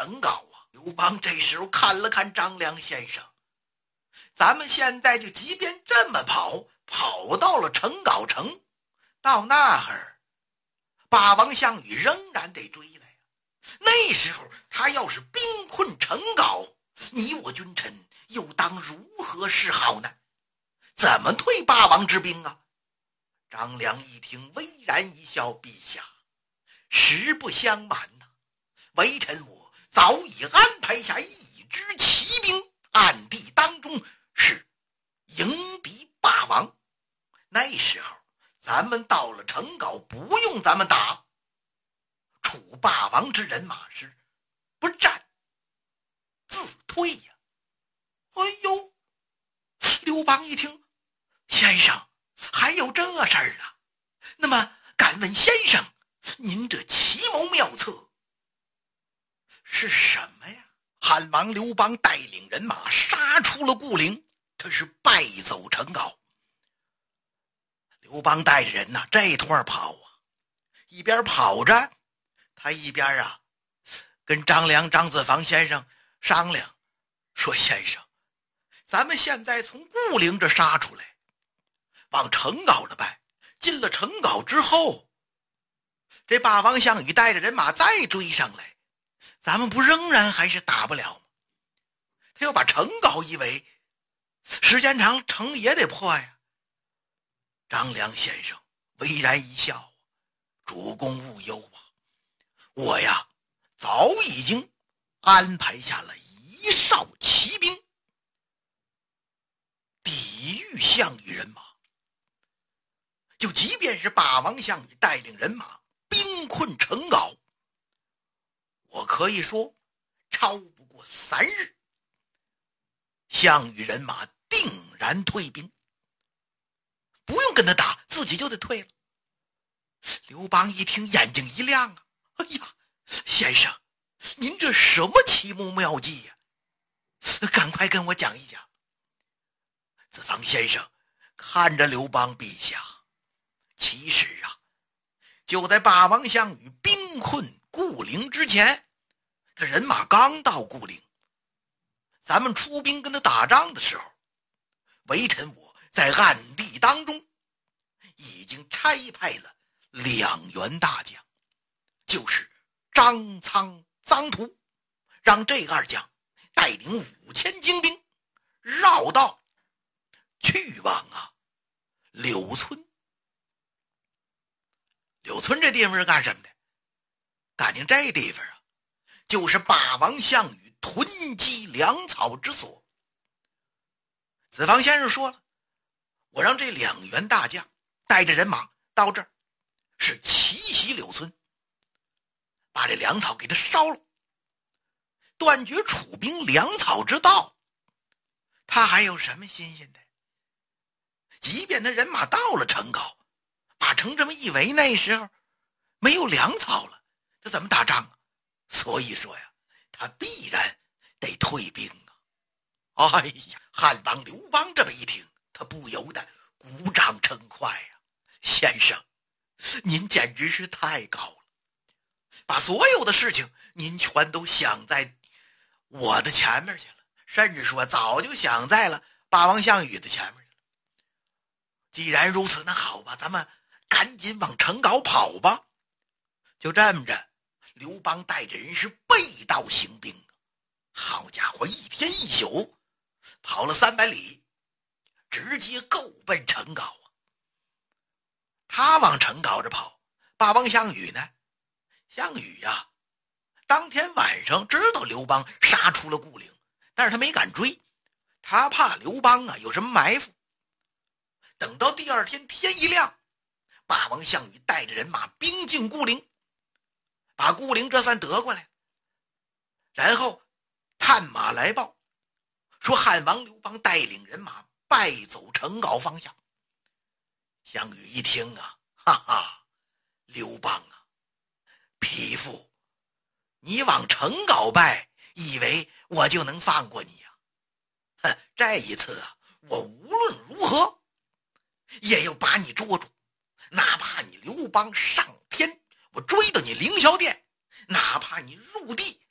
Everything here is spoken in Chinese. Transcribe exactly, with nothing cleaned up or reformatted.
城皋啊。刘邦这时候看了看张良先生，咱们现在就即便这么跑，跑到了城皋城，到那儿霸王项羽仍然得追来呀。那时候他要是兵困城皋，你我君臣又当如何是好呢？怎么退霸王之兵啊？张良一听，微然一笑，陛下，实不相瞒呐、啊，微臣我早已安排下一支骑兵，暗地当中是迎敌霸王。那时候咱们到了城皋，不用咱们打，楚霸王之人马是不战自退呀。哎呦，刘邦一听，先生还有这事儿啊？那么敢问先生，您这奇谋妙策是什么呀？汉王刘邦带领人马杀出了固陵，他是败走城皋。刘邦带着人呐、啊，这段跑啊，一边跑着，他一边啊跟张良、张子房先生商量，说：“先生，咱们现在从固陵这杀出来，往城皋了败。进了城皋之后，这霸王项羽带着人马再追上来，咱们不仍然还是打不了吗？他要把城皋一围，时间长城也得破呀。”张良先生微然一笑：“主公勿忧啊，我呀早已经安排下了一哨骑兵，抵御项羽人马。就即便是霸王项羽带领人马兵困城皋，我可以说超不过三日，项羽人马定然退兵，不用跟他打，自己就得退了。”刘邦一听，眼睛一亮啊，哎呀，先生，您这什么奇谋妙计呀、啊？赶快跟我讲一讲。子房先生看着刘邦：“陛下，其实啊，就在霸王项羽兵困固陵之前，他人马刚到固陵，咱们出兵跟他打仗的时候，微臣我在暗地当中已经差派了两员大将，就是张苍、臧荼，让这二将带领五千精兵绕道去往啊柳村。柳村这地方是干什么的？感情这地方啊，就是霸王项羽囤积粮草之所。子房先生说了，我让这两员大将带着人马到这儿，是奇袭柳村，把这粮草给他烧了，断绝楚兵粮草之道。他还有什么新鲜的？即便他人马到了城皋，把城这么一围，那时候没有粮草了，他怎么打仗啊？所以说呀，他必然得退兵啊！哎呀，汉王刘邦这么一听，他不由得鼓掌称快呀、啊！先生，您简直是太高了，把所有的事情您全都想在我的前面去了，甚至说早就想在了霸王项羽的前面去了。既然如此，那好吧，咱们赶紧往城皋跑吧。就这么着，刘邦带着人是背道行兵，好家伙，一天一宿跑了三百里，直接够奔城皋啊！他往城皋这跑，霸王项羽呢？项羽呀、啊，当天晚上知道刘邦杀出了固陵，但是他没敢追，他怕刘邦啊有什么埋伏。等到第二天天一亮，霸王项羽带着人马兵进固陵，把固陵这算得过来，然后探马来报，说汉王刘邦带领人马败走城皋方向。项羽一听啊，哈哈，刘邦啊，匹夫，你往城皋败，以为我就能放过你呀、啊？哼，这一次啊，我无论如何也要把你捉住，哪怕你刘邦上天，我追到你凌霄殿，哪怕你入地，